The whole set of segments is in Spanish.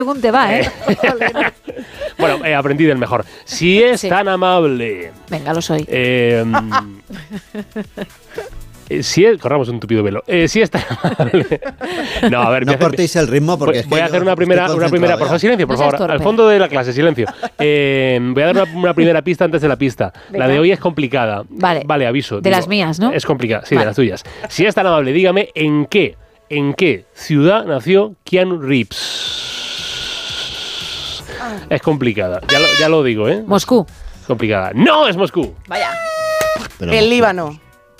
pregunte va, ¿eh? Bueno, aprendí del mejor. Si es tan amable. Venga, lo soy. Corramos un tupido velo. Si es tan amable. No, a ver. No cortéis el ritmo porque voy a hacer una primera. Por favor, silencio, por favor. Al fondo de la clase, silencio. Voy a dar una primera pista antes de la pista. Venga. La de hoy es complicada. Vale, aviso. De las mías, ¿no? Es complicada, sí, de las tuyas. Si es tan amable, dígame en qué ciudad nació Keanu Reeves. Es complicada. Ya lo digo, ¿eh? Moscú. Es complicada. ¡No es Moscú! Vaya. Pero el Líbano.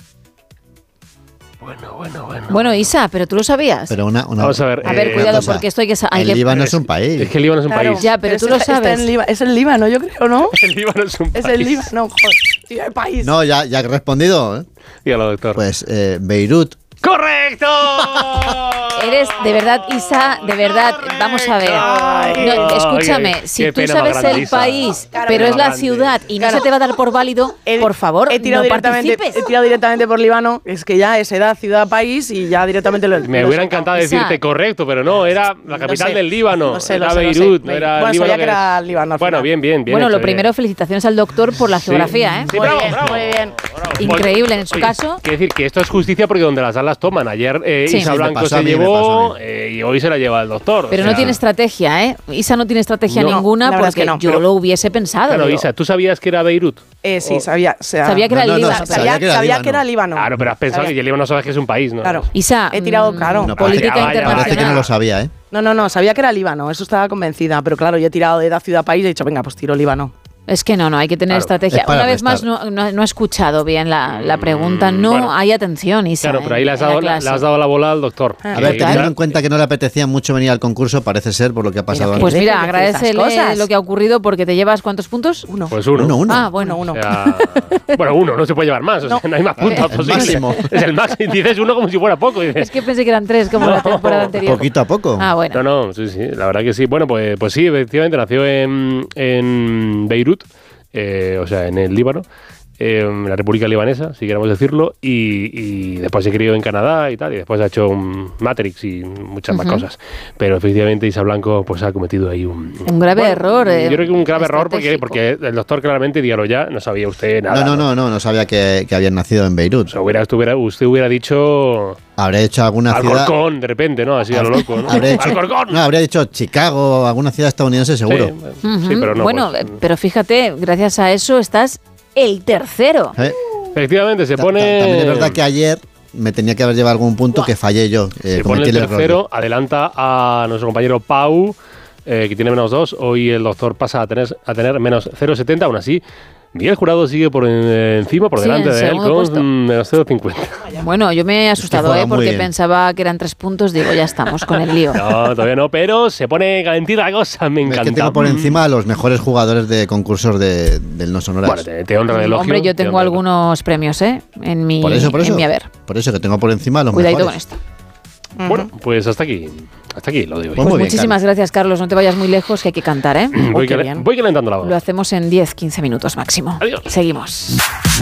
Bueno, Isa, pero tú lo sabías. Pero Vamos a ver. A ver, cuidado, porque esto hay que saber. El Líbano es un país. Es que el Líbano es un país. Ya, pero tú lo sabes. Es el Líbano, yo creo, ¿no? El Líbano es un país. Es el Líbano, joder. Tío, el país. No, ya he respondido, ¿eh? Dígalo, doctor. Pues Beirut. ¡Correcto! Eres, de verdad, Isa, de verdad, vamos a ver. No, escúchame, si tú sabes el país, pero es la ciudad y no se te va a dar por válido, por favor, no participes. He tirado directamente por Líbano, es que ya es edad, ciudad, país y ya directamente lo Me hubiera encantado decirte correcto, pero no, era la capital del Líbano. Era Beirut, no era Líbano. Líbano. Que era Líbano. Bueno, bien. Bueno, lo primero, felicitaciones al doctor por la geografía, ¿eh? Sí, bravo. Muy bien. Increíble, en su caso. Quiero decir que esto es justicia porque donde las alas toman. Ayer Isa Blanco se llevó y hoy se la lleva el doctor. Pero no tiene estrategia, ¿eh? Isa no tiene estrategia ninguna porque yo lo hubiese pensado. Claro, Isa, ¿tú sabías que era Beirut? Sí, sabía. Sabía que era el Líbano. Sabía que era Líbano. Claro, pero has pensado que el Líbano sabes que es un país, ¿no? Claro. Isa, he tirado, claro. Política internacional. Parece que no lo sabía, ¿eh? No, sabía que era Líbano, eso estaba convencida. Pero claro, yo he tirado de edad, ciudad, país y he dicho, venga, pues tiro Líbano. Es que no, hay que tener estrategia. Una vez más, no he escuchado bien la pregunta. Hay atención, Isa. Claro, pero ahí le has dado la bola al doctor. A ver, teniendo en cuenta que no le apetecía mucho venir al concurso, parece ser, por lo que ha pasado antes. Pues mira, agradecele lo que ha ocurrido porque te llevas ¿cuántos puntos? Uno. Pues uno. Ah, bueno, uno. O sea, bueno, uno, no se puede llevar más. O sea, no hay más puntos posibles. Máximo. Es el máximo. Dices uno como si fuera poco. Dices, es que pensé que eran 3 como la temporada anterior. Poquito a poco. Ah, bueno. No, sí, la verdad que sí. Bueno, pues sí, efectivamente nació en Beirut. O sea, en el Líbano, en la República Libanesa, si queremos decirlo, y después se crió en Canadá y tal, y después ha hecho un Matrix y muchas más cosas. Pero efectivamente Isa Blanco pues ha cometido ahí un grave error. Yo creo que un grave error porque el doctor claramente, dígalo ya, no sabía usted nada. No sabía que habían nacido en Beirut. O sea, usted hubiera dicho... Habría hecho alguna ciudad... Alcorcón, de repente, ¿no? Así a lo loco, ¿no? Alcorcón. No, habría dicho Chicago, alguna ciudad estadounidense seguro. Sí, pero no. Bueno, pues, pero fíjate, gracias a eso estás el tercero. Efectivamente, se pone... También es verdad que ayer me tenía que haber llevado algún punto que fallé yo. Se pone el tercero, adelanta a nuestro compañero Pau, que tiene -2. Hoy el doctor pasa a tener menos 0,70, aún así. Miguel Jurado sigue por encima, por delante de él, con menos 0,50. Bueno, yo me he asustado, porque pensaba que eran 3 puntos. Digo, ya estamos con el lío. No, todavía no, pero se pone calentita la cosa, me encanta. Es que tengo por encima a los mejores jugadores de concursos del No Sonoras. Bueno, te honra el elogio. Hombre, yo tengo algunos premios, en mi haber. Por eso que tengo por encima a los Cuidadito mejores. con esto. Bueno, pues hasta aquí lo de hoy. Pues muchísimas gracias, Carlos. No te vayas muy lejos, que hay que cantar, ¿eh? Voy calentando la voz. Lo hacemos en 10-15 minutos máximo. Adiós. Seguimos.